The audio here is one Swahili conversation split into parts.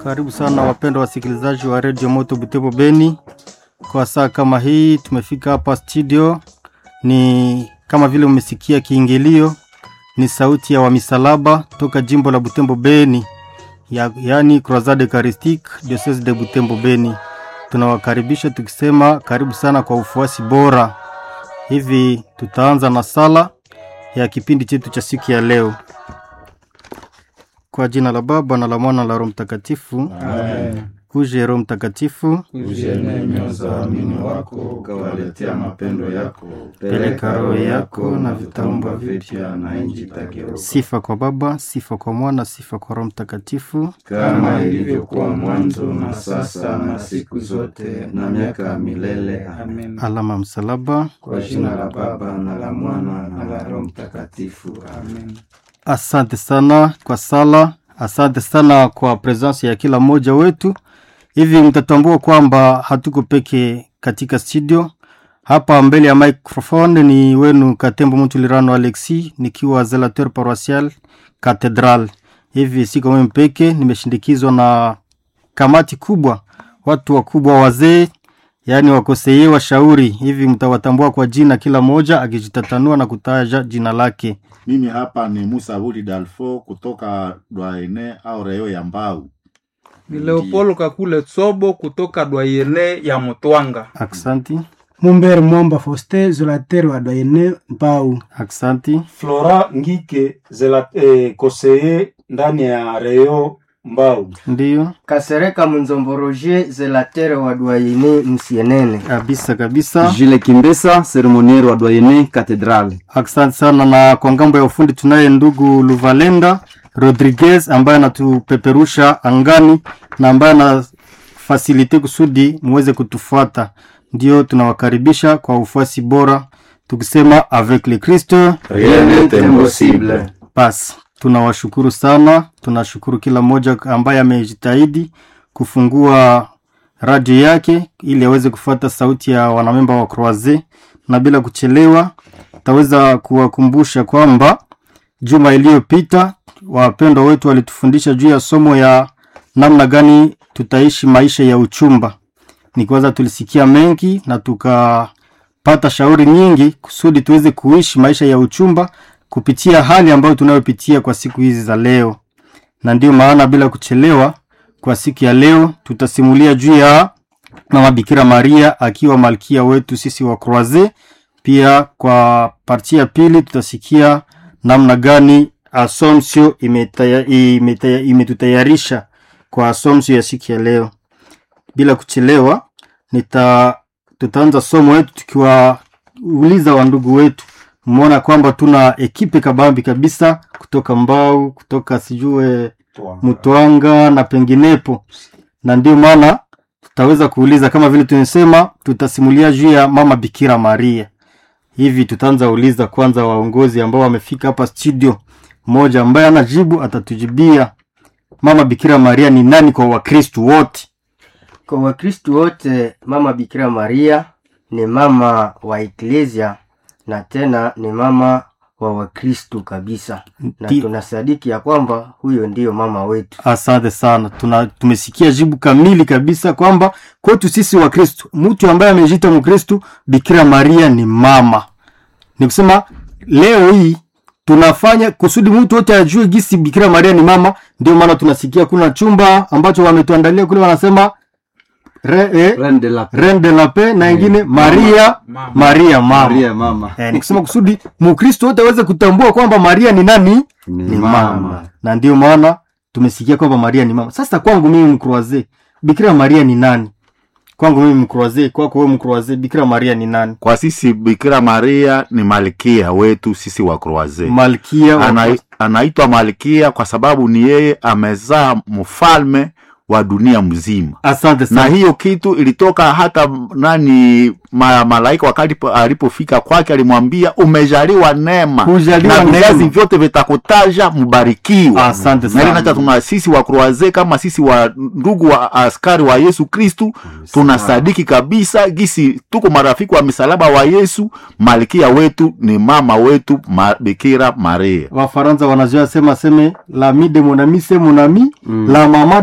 Karibu sana wapendwa wasikilizaji wa Radio Moto Butembo Beni. Kwa saa kama hii tumefika hapa studio. Ni kama vile umesikia kiingilio, ni sauti ya wamisalaba toka jimbo la Butembo Beni, yani Croisade Eucharistique Diocese de Butembo Beni. Tunawakaribisha tukisema karibu sana kwa ufuasi bora. Hivi tutaanza na sala ya kipindi chetu cha siku ya leo. Kwa jina la Baba na la Mwana na la Roho Mtakatifu. Amen. Uje Roho Mtakatifu, Uje nyoyo za waamini wako, ukawaletea mapendo yako. peleka roho yako na vitaumbwa vipya na nchi itageuka. Sifa kwa Baba, sifa kwa Mwana, sifa kwa Roho Mtakatifu. Kama ilivyokuwa mwanzo na sasa na siku zote na miaka ya milele. Amen. Alama msalaba. Kwa jina la Baba na la Mwana na la Roho Mtakatifu. Amen. Asante sana kwa sala, asante sana kwa presence ya kila mmoja wetu. Hivi mtatambua kwamba hatuko peke katika studio. Hapa mbele ya microphone ni wenu Katembo Mutulirano Alexi, nikiwa zelateur paroissial Cathedral. Hivi siko mimi peke, nimeshindikizwa na kamati kubwa, watu wakubwa, wazee, yani wakoseye washauri. Hivi mtawatambua kwa jina kila moja akijitatanua na kutaja jina lake. Mimi hapa ni Musa Budi Dalfo kutoka Dwaene au Reo ya Mbau. Ni Leopoldo Kakule Tsobo kutoka Dwaene ya Mutwanga. Aksanti. Mumbere Mwamba Foste Zolater wa Dwaene Mbau. Aksanti. Flora Ngike koseye ndani ya Reo Mbau. Ndiyo. Kasereka Munzomboroje Zelatere wa Dwaene Msienene. Kabisa. Jile Kimbesa, seremoniero wa Dwaene Cathedral. Asante sana. Na kwa ngambo ya ufundi tunaye ndugu Luvalenda Rodriguez ambaye anatupeperusha angani na ambaye ana facilite kusudi muweze kutufuata. Ndio tunawakaribisha kwa ufuasi bora tukisema avec le Christ Rien n'est impossible. Basi tunawashukuru sana, tunashukuru kila mmoja ambaye amejitahidi kufungua radio yake ili aweze kufuata sauti ya wanamemba wa Croisade. Na bila kuchelewa taweza kuwakumbusha kwamba juma iliyopita wapendwa wetu walitufundisha juu ya somo ya namna gani tutaishi maisha ya uchumba. Ni kwanza tulisikia mengi na tukapata shauri nyingi kusudi tuweze kuishi maisha ya uchumba kupitia hali ambayo tunayopitia kwa siku hizi za leo. Na ndio maana bila kuchelewa kwa siku ya leo tutasimulia juu ya Mama Bikira Maria akiwa malkia wetu sisi wa Croisade. Pia kwa parti ya pili tutasikia namna gani Assumption imetutayarisha kwa Assumption ya siku ya leo. Bila kuchelewa tutaanza somo letu tukiwauliza wandugu wetu. Muona kwamba tuna ekipe kabambi kabisa kutoka Mbau, kutoka sijue Mutwanga na penginepo. Na ndio maana tutaweza kuuliza kama vile tunasema tutasimulia juu ya Mama Bikira Maria. Hivi tutaanza uliza kwanza waongozi ambao wamefika hapa studio. Mmoja ambaye anajibu atatujibia Mama Bikira Maria ni nani kwa Wakristo wote. Kwa Wakristo wote Mama Bikira Maria ni mama wa Eklesia na tena ni mama wa Wakristo kabisa. Na tunasadiki ya kwamba huyo ndiyo mama wetu. Asante sana. Tumesikia jibu kamili kabisa kwamba kwetu sisi Wakristo, mtu ambaye amejiita Mkristo, Bikira Maria ni mama. Ni kusema leo hii tunafanya kusudi mtu wote ajue gisi Bikira Maria ni mama. Ndio maana tunasikia kuna chumba ambacho wametuandalia kule wanasema Reine de la Paix na ingine Maria mama. Ni kusema kusudi Mkristo wote aweze kutambua kwamba Maria ni nani? Ni mama. Na ndio maana tumesikia kwamba Maria ni mama. Sasa kwangu mimi Mcroisade, Bikira Maria ni nani? Kwangu mimi Mcroisade, kwako wewe Mcroisade, Bikira Maria ni nani? Kwa sisi Bikira Maria ni malkia wetu sisi wa Croisade. Malkia anaitwa malkia kwa sababu ni yeye amezaa mfalme wa dunia mzima. Asante sana. Na hiyo kitu ilitoka hata malaika wakati alipofika kwake alimwambia umejaliwa neema na vizazi vyote vitakutaja mbarikiwa. Asante sana. Na ile hata tuna sisi wa Croisade kama sisi wa ndugu wa askari wa Yesu Kristo tunasadiki kabisa gisi tuko marafiki wa misalaba wa Yesu. Malkia wetu ni mama wetu Bikira Maria. Wafaransa wanajua sema la mi de mon ami c'est mon ami, la maman de ma maman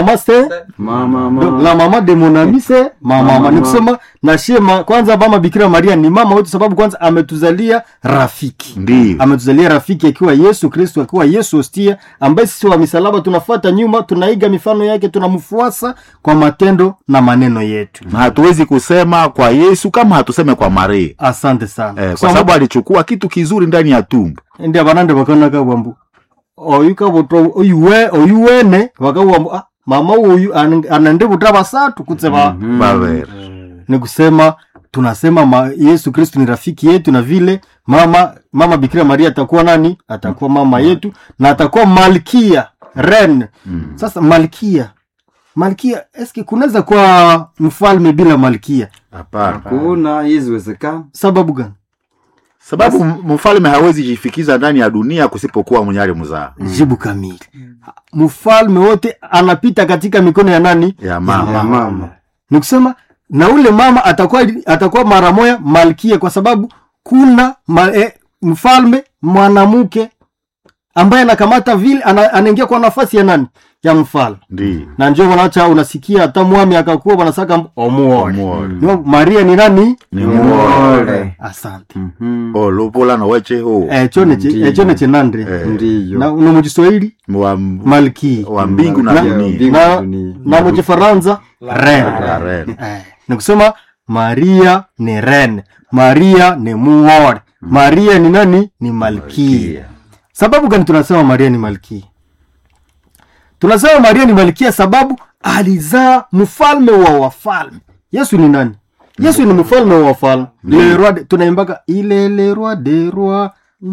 maman c'est Mama. la maman de mon ami c'est mama. Ni kusema na shema kwanza mama Bikira Maria ni mama wetu, sababu kwanza ametuzalia rafiki. Ndiyo. Ametuzalia rafiki akiwa Yesu Kristo, akiwa Yesu hostia, ambaye sisi wa misalaba tunafuata nyuma, tunaiga mifano yake, tunamfuasa kwa matendo na maneno yetu. Na hatuwezi kusema kwa Yesu kama hatuseme kwa Maria. Asante sana. Kwa sababu alichukua kitu kizuri ndani ya tumbo. Ndio banande bakana kabambu. Oyuka boto oyuwene bakabambu mama huyu anande butaba satu kutseba Babere. ni kusema tunasema Yesu Kristo ni rafiki yetu, na vile mama Bikira Maria atakuwa nani? Atakuwa mama yetu na atakuwa malkia reine. Sasa malkia eske kunaweza kuwa mfalme bila malkia? Hapana. Kuna hiziwezekana. Sababu gani? Sababu mfalme hawezi jifikiza ndani ya dunia kusipokuwa mwenyale mzaa. Jibu kamili. Mfalme wote anapita katika mikono ya nani? Ya mama. Ni kusema na ule mama atakuwa mara moja malkia, kwa sababu kuna mfalme mwanamke ambaye anakamata vile anaingia kwa nafasi ya nani? Ya mfalme. Ndiyo. Na njoo wanaacha unasikia hata mwami akakuwa wanasaka omuole. Maria ni nani? Ni muole. Asante. Lopola na weche ho. Chone chenandre. Ndiyo. Na mujiswahili malkia wa mbingu na dunia. Na mujifaransa reine. Ni kusema Maria ni reine, Maria ni muole, Maria ni nani? Ni malkia. Sababu gani tunasema Maria ni malkia? Tunasema Maria ni malkia sababu alizaa mfalme wa wafalme. Yesu ni nani? Yesu ni mfalme wa wafalme. Le roi tunaimbaka ile le roi des rois.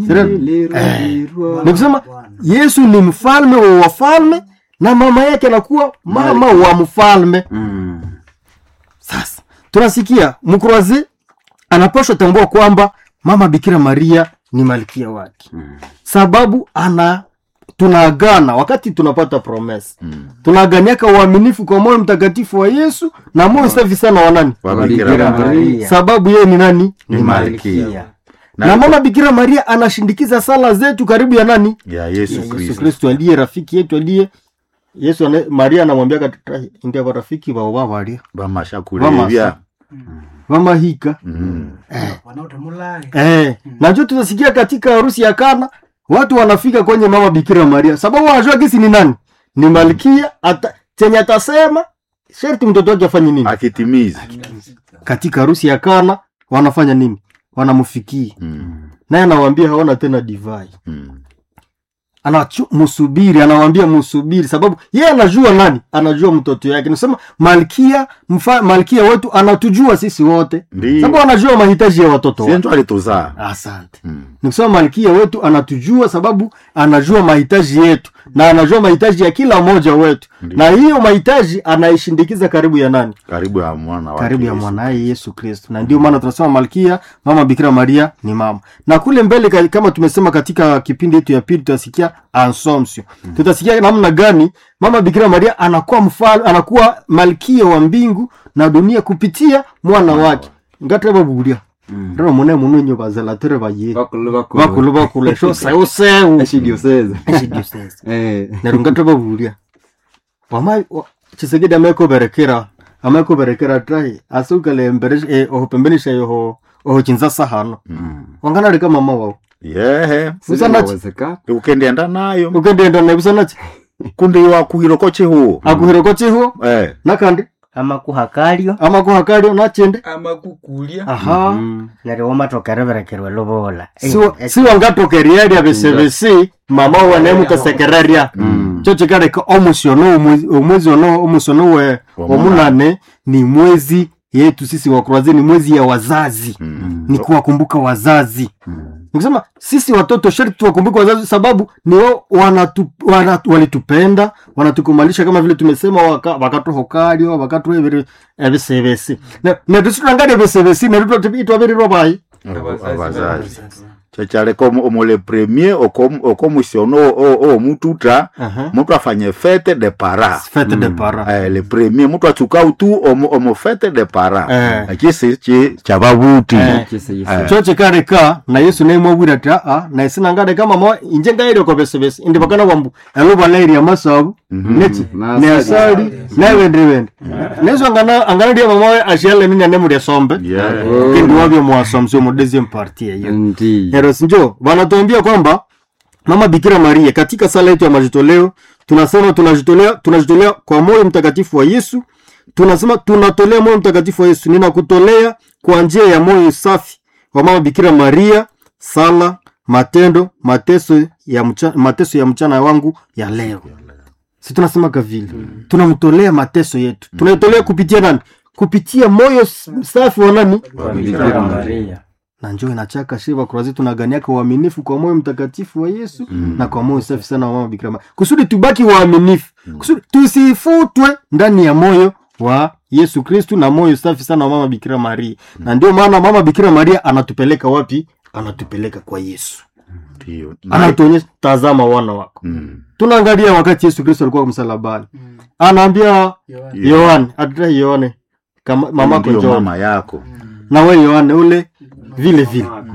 Ni kusema Yesu ni mfalme wa wafalme na mama yake anakuwa mama wa mfalme. Sasa tunasikia mkroazi anapaswa tambua kwamba mama Bikira Maria ni malkia wake. Sababu tunaagana wakati tunapata promise. Tunaganiaka uaminifu kwa moyo mtakatifu wa Yesu na moyo safi sana wa nani? Wa Bikira Maria. Sababu yeye ni nani? Ni malkia. Na mama Bikira Maria anashindikiza sala zetu karibu ya nani? Ya Yesu Kristo aliye rafiki yetu, aliye Yesu Maria anamwambia katika ndio rafiki wa baba aliye. Bama shakulevya. Mama hika. Najua tutasikia katika harusi ya Kana watu wanafika kwenye mama Bikira Maria sababu wanajua kisi ni nani? Ni malkia. Chenye atasema sharti mtoto wake afanye nini? Akitimiza. Katika harusi ya Kana wanafanya nini? Wanamfikia. Naye anawaambia hawana tena divai. Anawaambia musubiri sababu yeye anajua nani? Anajua mtoto yake. Nasema malkia wetu anatujua sisi wote. Sababu anajua mahitaji ya watoto wake. Sisi alituzaa. Asante. Nikisema malkia wetu anatujua sababu anajua mahitaji yetu na anajua mahitaji ya kila mmoja wetu. Na hiyo mahitaji anaishindikiza karibu ya nani? Karibu ya mwana wake. Karibu ya mwanae Yesu Kristo. Na ndio maana tunasema malkia, mama Bikira Maria ni mama. Na kule mbele kama tumesema katika kipindi yetu ya pili tutasikia Assumption. Tutasikia namna gani mama Bikira Maria anakuwa malkia wa mbingu na dunia kupitia mwana wake. Ngataba Biblia. Ndio mwana mununyo bazalatere baye. Bakulu sho seu. Eshidioseza. Na ngataba Biblia. Wama Chisegede ameko berekera trai asukale mberesh ohopembenisha yoho chinzasa hano. Wangana rika mama wao. Usanachi. Ukendeenda nayo. Ukendeenda nayo usanachi. Kundi wa kuhirokoche huo. Akuhirokoche huo? Nakandi. Ama kuhakalio nachende. Ama kukulia. Aha. Nero matokera berekerwe lobola. Si wangatokeria ya besebesi mama wane mutasekeraria. Choche kare ka omwezi ono we omunane ni mwezi yetu sisi wa Kroazi, ni mwezi ya wazazi. Ni kuwakumbuka wazazi. Nikisema sisi watoto sharti tuwakumbuke wazazi sababu ni wao walitupenda, wanatukumalisha kama vile tumesema wakatuhokalio, wakatu ebesebesi. Na tusitangalia ebesebesi na tutapitwa beri robai. Wazazi. chachale comme le premier au commission au mututa mtu afanye fête de para le premier mtu achuka tu au fête de para akise chababuti choche kareka na Yesu naye mwabura ta na isina ngade kama mo injenga ile ko besebese indi bakana wambu eluba lairi ya masabu neti ne asali nawe ndiwende nezo angana ndio mama ashele nini nemu ya sombe kindi wabyo mwasomso mu deuxième partie hiyo Eros njo wanatuambia kwamba Mama Bikira Maria katika sala yetu ya majitoleo tunasema tunajitolea kwa moyo mtakatifu wa Yesu. Tunasema tunatolea moyo mtakatifu wa Yesu. Ninakutolea kwa njia ya moyo safi wa Mama Bikira Maria sala, matendo, mateso ya mchana wangu ya leo. Si tunasema kavile. Tunamtolea mateso yetu. Tunatolea kupitia nani? Kupitia moyo safi wa nani? Wa Bikira Maria. Na njoo inachaka shiva kwa zetu tunaganiaka uaminifu kwa moyo mtakatifu wa Yesu na kwa moyo safi sana wa Mama Bikira Maria. Kusudi tubaki waaminifu. Kusudi tusifutwe ndani ya moyo wa Yesu Kristo na moyo safi sana wa Mama Bikira Maria. Na ndio maana Mama Bikira Maria anatupeleka wapi? Anatupeleka kwa Yesu. Ndio. Anatuonyesha tazama wana wako. Tunaangalia wakati Yesu Kristo alikuwa msalabani. Anaambia Yohane, atra Yohane kama mamako njoo mama yako. Na wewe Yohane ule vile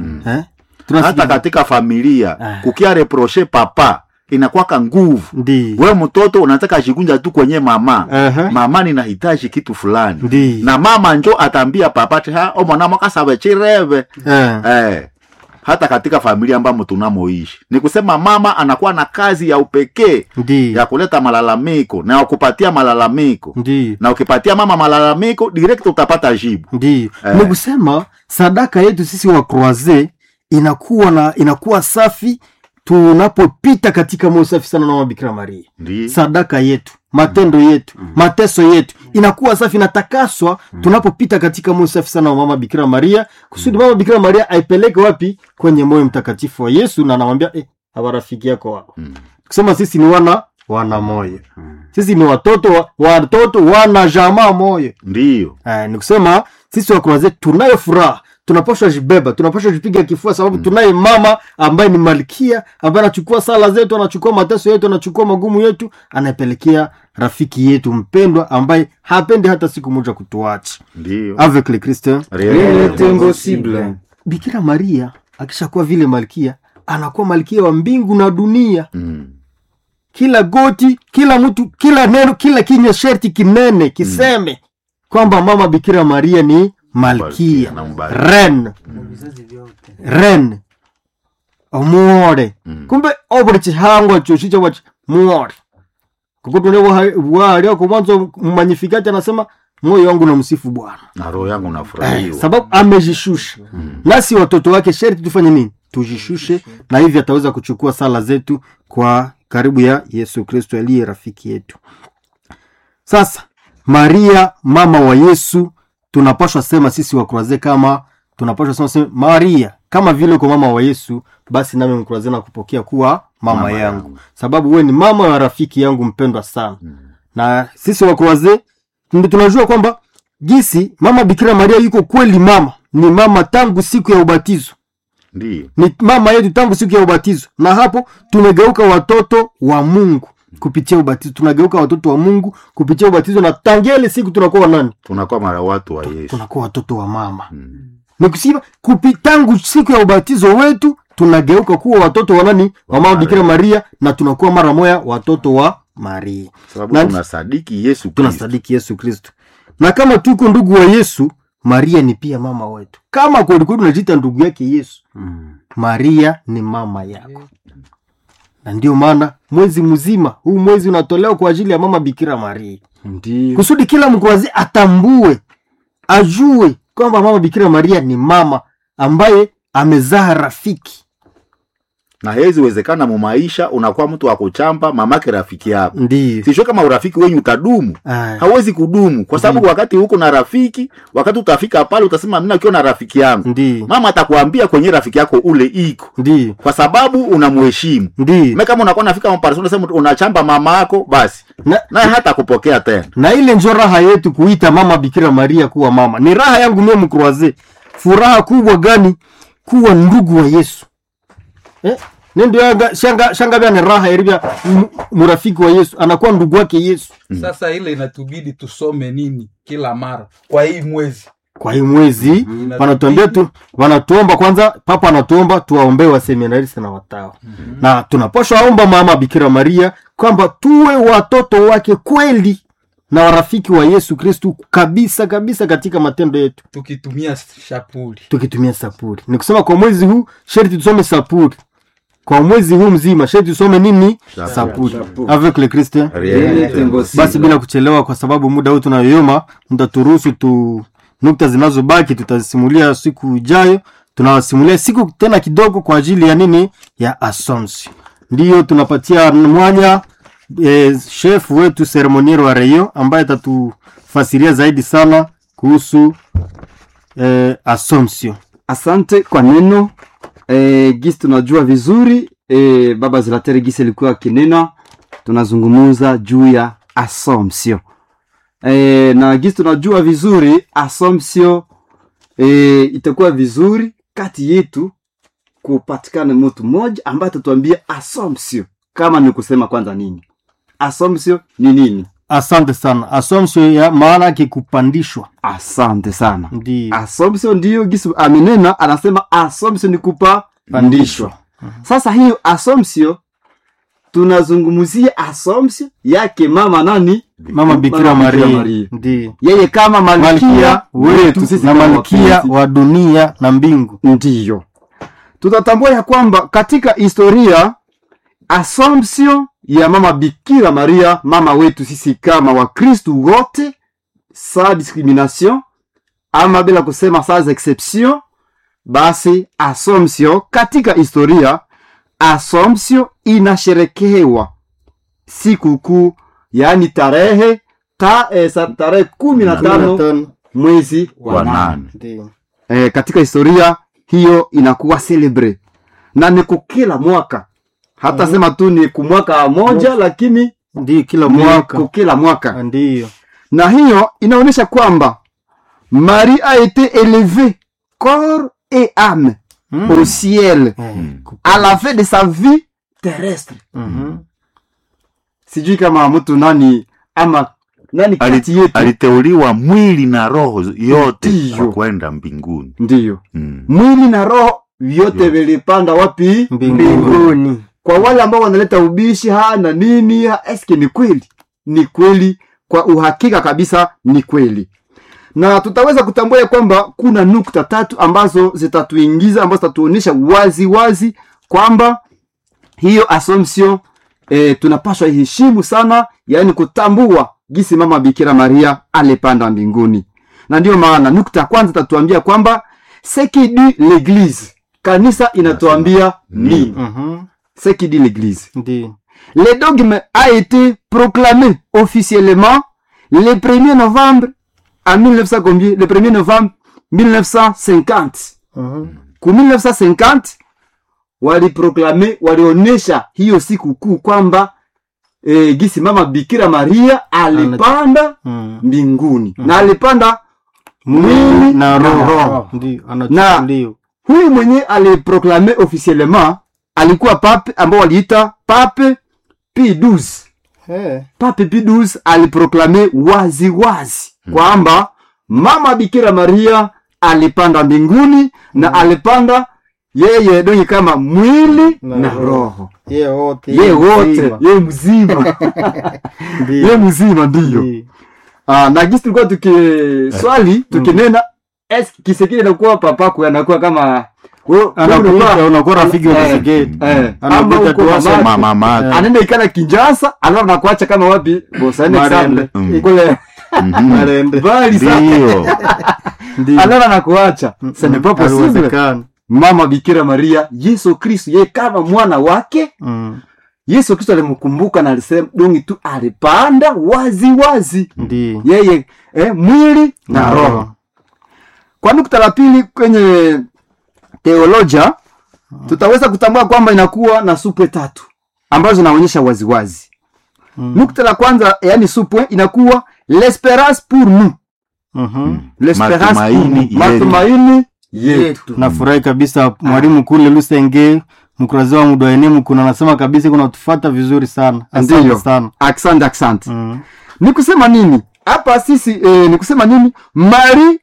hata katika familia kukia reproche papa inakuwa nguvu. Wewe mtoto unataka ajigunja tu kwenye mama. Mama ninahitaji kitu fulani. Na mama njo atambia papa o mwana mwaka sabe chireve. Hata katika familia ambamo tunamoishi ni kusema mama anakuwa na kazi ya upekee ya kuleta malalamiko na kupatia malalamiko. Na ukipatia mama malalamiko direct utapata jibu. Ni kusema sadaka yetu sisi wa Croisé inakuwa safi tunapopita katika moyo safi sana na Mama Bikira Maria. Sadaka yetu, matendo yetu, mateso yetu inakuwa safi na takaswa tunapopita katika moyo safi sana wa Mama Bikira Maria. Kusudi Mama Bikira Maria aipeleke wapi? Kwenye moyo mtakatifu wa Yesu. Na anamwambia hawarafiki yako wao. Kusema sisi ni wana moyo. Sisi ni watoto wana jamaa moyo. Ndio. Ni kusema sisi wa Croisé tunayo furaha. Tunapaswa jibeba, tunapaswa jipiga kifua sababu tunaye mama ambaye ni malkia, ambaye anachukua sala zetu, anachukua mateso yetu, anachukua magumu yetu, anapelekea rafiki yetu mpendwa ambaye hapendi hata siku moja kutuacha. Ndio. Avec le Christ, rien n'est impossible. Bikira Maria akishakuwa vile malkia, anakuwa malkia wa mbingu na dunia. Kila goti, kila mtu, kila neno, kila kinywa sharti kinene, kiseme kwamba Mama Bikira Maria ni malkia, ren omuore. Kumbe obuli chihango chochicho wachi muore. Kukutu ndio wale kwa mwanzo Magnificat anasema moyo wangu na msifu Bwana na roho yangu nafurahia. Sababu amejishusha. Nasi watoto wake sharti tufanye nini? Tujishushe, na hivi ataweza kuchukua sala zetu kwa karibu ya Yesu Kristo aliye rafiki yetu. Sasa Maria mama wa Yesu, tunapaswa sema sisi wa Croisé kama tunapaswa sema Maria kama vile kwa mama wa Yesu, basi nami mkroazé na kupokea kuwa mama yangu. Sababu wewe ni mama wa rafiki yangu mpendwa sana. Na sisi wa Croisé ndio tunajua kwamba jinsi Mama Bikira Maria yuko kweli mama, ni mama tangu siku ya ubatizo. Ndio. Ni mama yetu tangu siku ya ubatizo. Na hapo tumegeuka watoto wa Mungu kupitia ubatizo. Tunageuka watoto wa Mungu kupitia ubatizo, na tangele siku tunakuwa nani? Tunakuwa mara watu wa Yesu. Tunakuwa watoto wa mama. Nikusema kupitangu siku ya ubatizo wetu tunageuka kuwa watoto wa nani? Wa Mama Bikira Maria, na tunakuwa mara moja watoto wa Maria. Sababu tunasadiki Yesu Kristo. Tunasadiki Yesu Kristo. Na kama tuko ndugu wa Yesu, Maria ni pia mama wetu. Kama kweli kweli unajiita ndugu yake Yesu, Maria ni mama yako. Na ndio maana mwezi mzima huu mwezi unatolewa kwa ajili ya Mama Bikira Maria. Ndio. Kusudi kila mkwazi atambue, ajue kwamba Mama Bikira Maria ni mama ambaye amezaa rafiki. Na hezi wezekana mu maisha unakuwa mtu wa kuchamba mamake rafiki yako. Ndiyo. Sio kama urafiki wenyu utadumu. Hauwezi kudumu kwa sababu wakati huko na rafiki, wakati utafika pale utasema mimi nakiona rafiki yangu. Ndiyo. Mama atakwambia kwenye rafiki yako ule iko. Ndiyo. Kwa sababu unamheshimu. Ndiyo. Mimi kama unakuwa nafika mparsona unasema unachamba mama yako basi. Na hata kupokea tena. Na ile ndio raha yetu kuita Mama Bikira Maria kuwa mama. Ni raha yangu mimi Mkroazé. Furaha kubwa gani kuwa ndugu wa Yesu. ndio shanga bya ni raha eribya murafiki wa Yesu anakuwa ndugu wake Yesu. Sasa ile inatubidi tusome nini kila mara kwa hii mwezi wanatuambia tu, wanatuomba kwanza, papa anatuomba tuwaombee wa seminarista na watawa. Na tunapaswa omba mama Bikira Maria kwamba tuwe watoto wake kweli na warafiki wa Yesu Kristo kabisa katika matendo yetu, tukitumia sapuri. Ni kusema kwa mwezi huu sharti tusome sapuri. Kwa mwezi huu mzima sharti tusome nini? Sapuri. Avec le Christ. Basi bila kuchelewa, kwa sababu muda huu tunayoyoma, mtaturuhusu nukta zinazobaki tutasimulia siku ijayo. Tunawasimulia siku tena kidogo kwa ajili ya nini? Ya Assumption. Ndiyo tunapatia mwanya chef wetu ceremoniero wa Reyo ambaye atatufasiria zaidi sana kuhusu Assumption. Asante kwa neno. Gisi tunajua vizuri baba Zelater Gisi alikuwa kinena, tunazungumuza juu ya Assumption. Na gisi tunajua vizuri Assumption, itakuwa vizuri kati yetu kupatikana mtu mmoja ambaye atatuambia Assumption kama ni kusema kwanza nini. Assumption ni nini? Asante sana. Assumption ya maana yake kupandishwa. Asante sana. Ndiyo. Assumption ndiyo Gisi amenena, anasema Assumption ni kupandishwa. Sasa hiyo Assumption tunazungumzia Assumption yake mama nani? Mama Bikira Maria. Ndiyo. Yeye kama malkia wetu sisi na malkia wa dunia na mbingu. Ndiyo. Tutatambua ya kwamba katika historia Assumption ya mama Bikira Maria, mama wetu sisi kama Wakristo wote, sans discrimination ama bila kusema sans exception, basi Assumption katika historia, Assumption inasherekewa siku kuu, yani tarehe 15 mwezi wa 8. Katika historia hiyo inakuwa celebre na ni kila mwaka. Hata sema tu ni kumwaka moja, lakini ndiyo kila mwaka. Ndiyo. Na hiyo inaonyesha kwamba Marie a été élevée corps et âme au ciel à la fin de sa vie terrestre. Sijui kama mtu nani ama nani kati yetu aliteuliwa mwili na roho yote kwenda mbinguni. Ndiyo. Mwili na roho yote vilipanda wapi? Mbinguni. Kwa wale ambao wanaleta ubishi na nini, eske ni kweli? Ni kweli, kwa uhakika kabisa ni kweli. Na tutaweza kutambua kwamba kuna nukta 3 ambazo zitatuingiza, ambazo zitatuonesha wazi kwamba hiyo Assumption tunapaswa iheshimu sana, yani kutambua gisi mama Bikira Maria alipanda mbinguni. Na ndio maana nukta kwanza tatuambia kwamba ce qui dit l'église, kanisa inatuambia nini? Ce qui dit l'église. Le dogme a été proclamé officiellement le 1er novembre en 1950. Ku 1950 waliproklame, walionesha hiyo siku kuu kwamba gisi mama Bikira Maria alipanda mbinguni. Na alipanda mwili na roho. Na huyu mwenye aliproklame officiellement alikuwa pape ambao waliita Pape Pie XII. Pape Pie XII aliproklame wazi kwamba mama Bikira Maria alipanda mbinguni na alipanda yeye donye kama mwili na roho. Yeye wote, yeye mzima. Yeye mzima ndiyo. Na gisi tulikuwa tukiswali, tukinena kisekile nakuwa papako yanakuwa kama unakuwa rafiki wa Kisekedi. Anakuta tuwasa mama. Anaenda ikana Kinshasa, alafu nakuacha kama wapi? Bosane example. Kule Marende. Bali sana. Alafu nakuacha. Ce n'est pas possible. Mama Bikira Maria, Yesu Kristo yeye kama mwana wake, Yesu Kristo alimkumbuka na alisema dongi tu alipanda wazi. Ndiyo. Yeye mwili na roho. Kwa nukta la pili kwenye teolojia, tutaweza kutambua kwamba inakuwa na supwe 3 ambazo zinaonyesha wazi. Nukta la kwanza, yani supwe inakuwa l'espérance pour nous. L'espérance, matumaini yetu. Nafurahi kabisa mwalimu kule Lusenge mkurazi wa mudwaenemu kuna nasema kabisa kuna tufuata vizuri sana. Asante Ndiyo. sana. Asante. Ni kusema nini hapa sisi ni kusema nini? Marie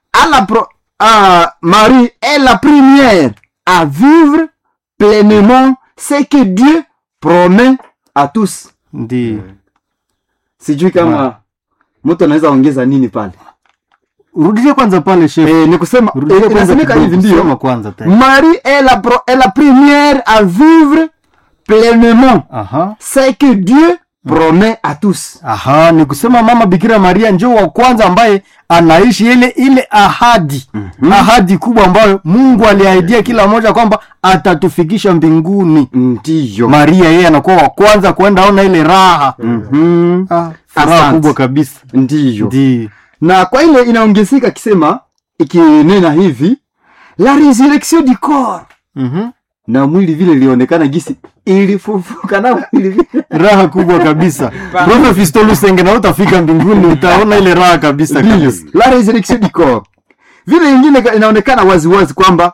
Marie est la première à vivre pleinement ce que Dieu promet à tous. Ndiyo. Sijui kama mtu anaweza ongeza nini pale. Rudishe kwanza pale chef. Ni kusema Rudishe kwanza inasemeka hivi kidogo, soma ndio. kwanza tena. Marie est la première à vivre pleinement Aha. ce que Dieu promet à tous. Aha, ni kusema mama Bikira Maria njoo wa kwanza ambaye anaishi ile ahadi. Ahadi kubwa ambayo Mungu aliahidia kila mmoja kwamba atatufikisha mbinguni. Ndiyo. Maria yeye anakuwa wa kwanza kwenda ona ile raha. Furaha Asante. kubwa kabisa. Ndiyo. Ndiyo. Na kwa ile inaongezeka kisema ikinena hivi la resurrection du corps. Na mwili vile ilionekana gisi ilifufuka na mwili vile. Raha kubwa kabisa. Roho Fisto Lusenge na utafika mbinguni utaona ile raha kabisa kabisa. La resurrection du corps. Vile ingine inaonekana wazi wazi kwamba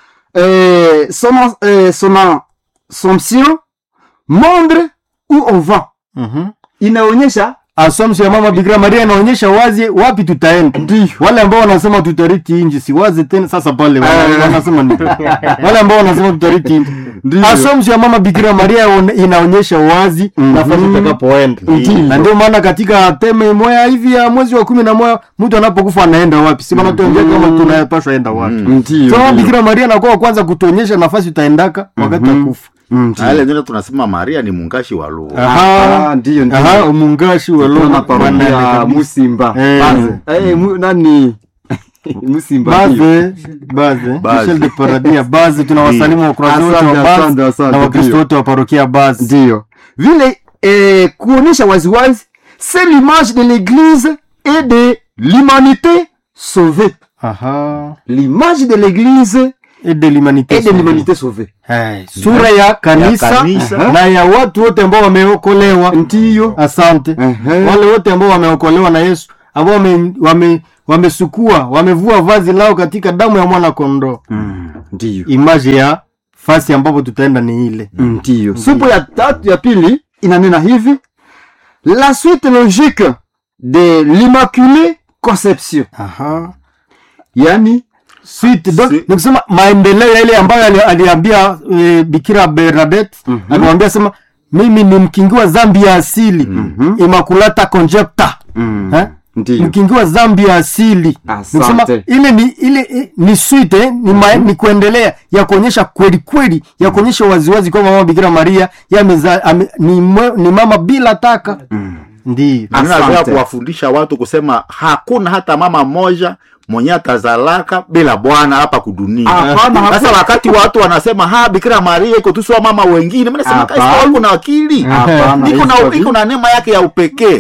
son assomption montre où on va. Inaonyesha Assumption ya mama Bikira Maria inaonyesha wazi wapi tutaenda. Ndiyo. Wale ambao wanasema tutariti inji si wazi tena sasa pale wanasema nini? Wale ambao wanasema tutariti inji. Assumption ya mama Bikira Maria inaonyesha wazi nafasi tutakapoenda. Na ndio maana katika teme moya hivi ya mwezi wa 11 mtu anapokufa anaenda wapi? Si maana tuongea kama tunayapaswa enda wapi. Ndiyo. So Bikira Maria anakuwa kwanza kutuonyesha nafasi tutaendaka wakati wa kufa. Ale ndio tunasema Maria ni mungashi wa roho. Ndiyo. Aha, mungashi wa roho na parokia Musimba. Baze. Nani? Musimba. Baze. Michel de Paradia Baze, tunawasalimu wa Kristo wote wa Baze na Wakristo wote wa parokia Baze. Ndiyo. Vile kuonesha waziwazi c'est l'image de l'église et de l'humanité sauvée. Aha. L'image de l'église et de l'humanité sauvée. Sura ya kanisa na ya watu wote ambao wameokolewa. Ndiyo. Asante. Wale wote ambao wameokolewa na Yesu, ambao wamesukua, wamevua vazi lao katika damu ya mwana kondoo. Ndiyo. Image ya fasi ambapo tutaenda ni ile. Ndiyo. Supo ya tatu ya pili inanena hivi la suite logique de l'immaculée conception. Aha. Yani ni kusema maendeleo yale ambayo aliambia Bikira Bernadette. Alimwambia sema mimi ni mkingiwa dhambi ya asili. Immaculata Concepta. Mkingiwa dhambi ya asili. Nisema ile ni suite ni kuendelea ya kuonyesha kweli ya kuonyesha waziwazi kwa mama Bikira Maria ni mama bila taka. Ndiyo. Anataka kuwafundisha watu kusema hakuna hata mama mmoja mwenye atazalaka bila bwana hapa kudunia. Sasa wakati watu wanasema Bikira Maria iko tu sawa mama wengine, mimi nasema kaisa wako na akili. Iko na neema yake ya upekee.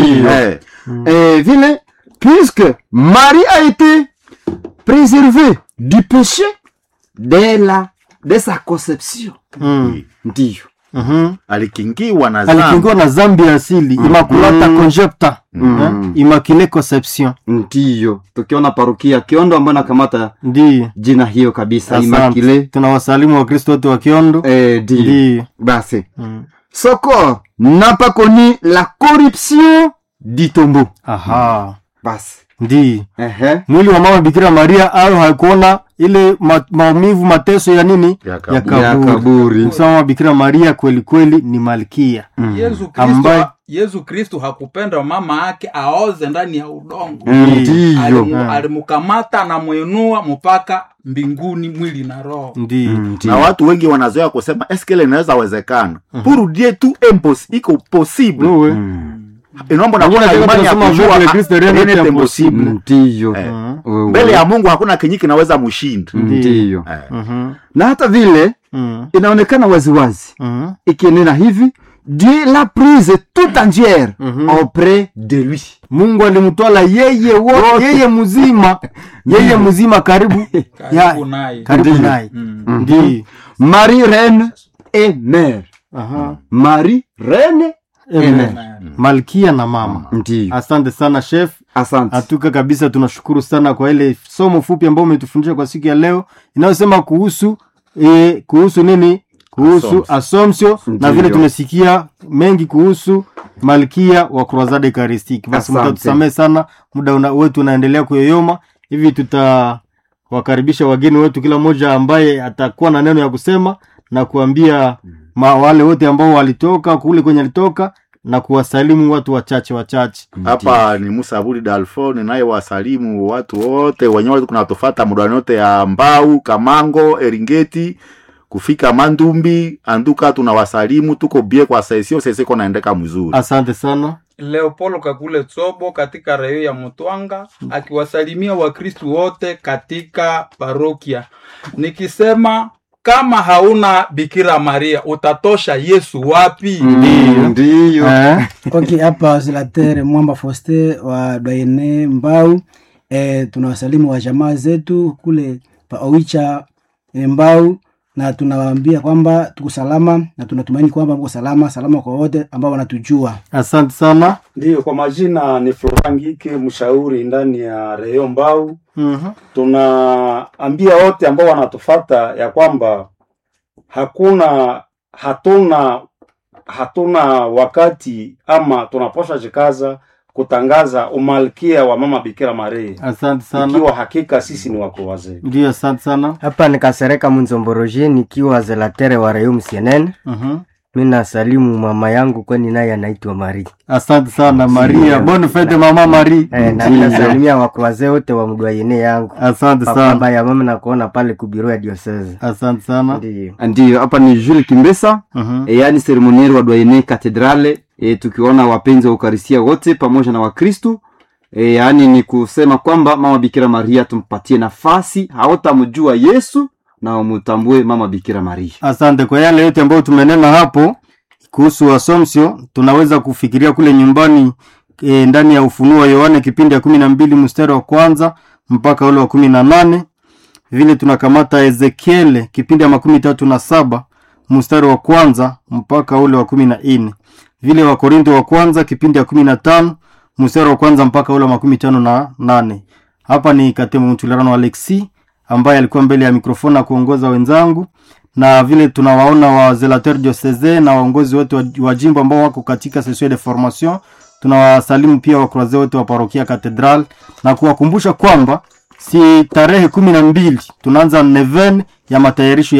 Vile puisque Marie a été préservée du péché de sa conception. Ndiyo. Alikingiwa na dhambi ya asili. Immaculata Concepta. Immaculée Conception. Ndiyo. Tukiona parokia Kiondo ambayo nakamata jina hiyo kabisa. Immaculée. Tunawasalimu wa Kristo wote wa Kiondo. Ndiyo. Basi. Ce corps n'a pas connu la corruption du tombeau. Aha. Basi. Ndiyo. Mwili wa mama Bikira Maria au haikuona ile maumivu mateso ya nini? Ya kaburi. Mama Bikira Maria kweli ni malkia. Yesu Kristo hakupenda mama yake aoze ndani ya udongo. Ndiyo. Alimukamata na muinua mpaka mbinguni mwili na roho. Ndiyo. Na watu wengi wanazoea kusema eske ile inaweza wezekana. Pour Dieu tout iko possible. Inombo na kuna imani ya kujua ni impossible. Ndiyo. Mbele ya Mungu hakuna kinyi kinaweza mshinda. Ndiyo. Na hata vile inaonekana waziwazi ikienena hivi Dieu l'a prise tout entière auprès de lui. Mungu alimtwala yeye mzima. Yeye mzima karibu naye. Ndiyo. Marie reine et mère. Marie reine malkia na mama. Ndiyo. Asante sana chef. Asante. Atuka kabisa, tunashukuru sana kwa ile somo fupi ambao umetufundisha kwa siku ya leo inayosema kuhusu nini kuhusu Assumption na vile Ndiyo. tumesikia mengi kuhusu Malkia wa Croisade Eucharistique. Basi Asante. mtatusamee sana, muda wetu unaendelea kuyoyoma. Hivi tutawakaribisha wageni wetu, kila mmoja ambaye atakuwa na neno ya kusema na kuambia wale wote ambao walitoka kule kwenye alitoka na kuwasalimu watu wachache. Hapa ni Musa Abudi Dalfon, naye wasalimu watu wote wenyewe kunatofata muda yote ya Mbau, Kamango, Eringeti kufika Mandumbi, anduka tunawasalimu, tuko bie kwa session kona endeka mzuri. Asante sana. Leopoldo Kakule Tsobo katika rayo ya Mutwanga akiwasalimia Wakristo wote katika parokia. Nikisema kama hauna Bikira Maria utatosha Yesu wapi? Ndiyo. Okay, hapa Zelatere Mwamba Foste wa Doyene Mbau. Tunawasalimu wa jamaa zetu kule pa Oicha Mbau, na tunawaambia kwamba tuko salama na tunatumaini kwamba mko salama kwa wote ambao wanatujua. Asante sana. Ndiyo, kwa majina ni Florangike, mshauri ndani ya Reyo Mbau. Tunaambia wote ambao wanatufuata ya kwamba hatuna wakati ama tunaposha jikaza kutangaza umalkia wa mama Bikira Maria. Asante sana. Ikiwa hakika sisi ni wako wazee. Ndio, asante sana. Hapa nikasereka Munzomboroje nikiwa Zelatere wa Rayo CNN. Mimi nasalimu mama yangu kwani naye anaitwa Marie. Asante sana Maria. Bonne fete mama Marie. Na nasalimia wazee wote wa mdwayene yangu. Asante sana. Baba ya mama nakuona pale kubiro ya diocese. Asante sana. Ndiyo, hapa ni Jules Kimbesa, yani seremonieri wa Doyene Katedrale. Tukiona wapenzi wa Eucharistia wote pamoja na Wakristo. Yani ni kusema kwamba mama Bikira Maria tumpatie nafasi, hawatamjua Yesu na wamutambue mama Bikira Maria. Asante kwa yale yote ambayo tumenena hapo kuhusu Assumption. Tunaweza kufikiria kule nyumbani ndani ya Ufunuo wa Yohane kipindi ya 12 mstari wa kwanza mpaka ule wa 18. Vile tunakamata Ezekiel kipindi ya 37 mstari wa kwanza mpaka ule wa 14. Vile wa Korinto wa kwanza kipindi ya 15 mstari wa kwanza mpaka ule wa 58. Hapa ni Katemo Mtulerano Alexi ambaye alikuwa mbele ya mikrofoni kuongoza wenzangu, na vile tunawaona wa Zelateur Diocese na waongozi wote wa jimbo ambao wako katika session de formation. Tunawasalimu pia wa Croisé wote wa parokia Cathedral na kuwakumbusha kwamba si tarehe 12 tunaanza neven ya matayarisho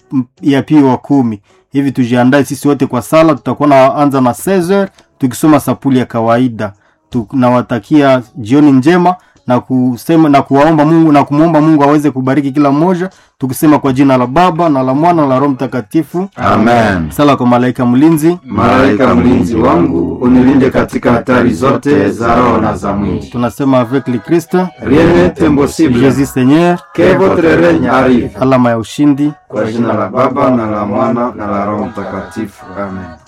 ya Pio wa 10. Hivi tujiandae sisi wote kwa sala. Tutakuwa naanza na 16h tukisoma sapuli ya kawaida. Tunawatakia jioni njema na kusema na kuwaomba Mungu na kumuomba Mungu aweze kubariki kila mmoja, tukisema kwa jina la Baba na la Mwana na la Roho Mtakatifu. Amen. Sala kwa malaika mlinzi. Malaika mlinzi wangu, unilinde katika hatari zote za roho na za mwili. Tunasema avec le Christ, rien n'est impossible. Jésus Seigneur, que votre règne arrive. Alama ya ushindi. Kwa jina la Baba na la Mwana na la Roho Mtakatifu. Amen.